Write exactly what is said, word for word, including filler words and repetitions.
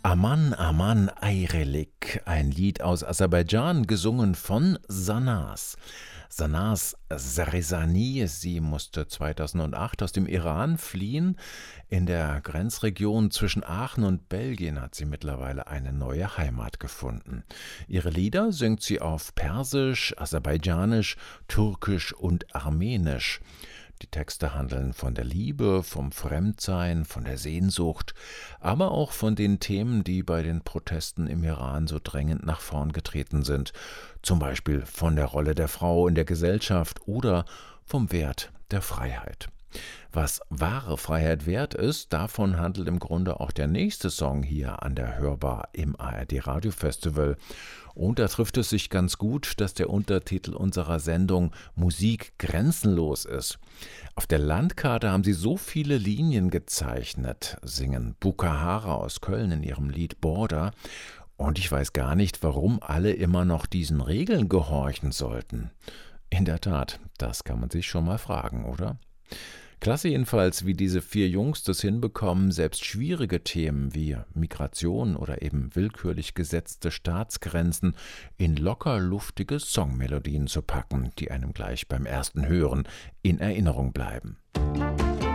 Aman Aman Ayrelik, ein Lied aus Aserbaidschan, gesungen von Sanaz. Sanaz Zarezani, sie musste zweitausendacht aus dem Iran fliehen. In der Grenzregion zwischen Aachen und Belgien hat sie mittlerweile eine neue Heimat gefunden. Ihre Lieder singt sie auf Persisch, Aserbaidschanisch, Türkisch und Armenisch. Die Texte handeln von der Liebe, vom Fremdsein, von der Sehnsucht, aber auch von den Themen, die bei den Protesten im Iran so drängend nach vorn getreten sind. Zum Beispiel von der Rolle der Frau in der Gesellschaft oder vom Wert der Freiheit. Was wahre Freiheit wert ist, davon handelt im Grunde auch der nächste Song hier an der Hörbar im A R D Radiofestival. Und da trifft es sich ganz gut, dass der Untertitel unserer Sendung Musik grenzenlos ist. Auf der Landkarte haben sie so viele Linien gezeichnet, singen Bukahara aus Köln in ihrem Lied Border. Und ich weiß gar nicht, warum alle immer noch diesen Regeln gehorchen sollten. In der Tat, das kann man sich schon mal fragen, oder? Klasse jedenfalls, wie diese vier Jungs das hinbekommen, selbst schwierige Themen wie Migration oder eben willkürlich gesetzte Staatsgrenzen in locker luftige Songmelodien zu packen, die einem gleich beim ersten Hören in Erinnerung bleiben.